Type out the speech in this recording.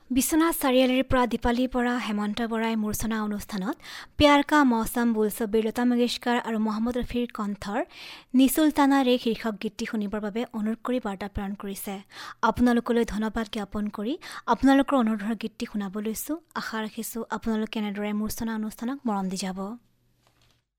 বিশ্বনাথ চাৰিআলিৰ পৰা দীপালীৰ পৰা হেমন্ত বৰাই মূৰ্ছনা অনুষ্ঠানত প্যাৰ কা মৌচম বুল ছবিৰ লতা মংগেশকাৰ আৰু মহম্মদ ৰফিৰ কণ্ঠৰ নিচুলতানা ৰে শীৰ্ষক গীতটি শুনিবৰ বাবে অনুৰোধ কৰি বাৰ্তা প্ৰেৰণ কৰিছে। আপোনালোকলৈ ধন্যবাদ জ্ঞাপন কৰি আপোনালোকৰ অনুৰোধৰ গীতটি শুনাব লৈছোঁ। আশা ৰাখিছোঁ আপোনালোকে এনেদৰে মূৰ্ছনা অনুষ্ঠানক মৰম দি যাব।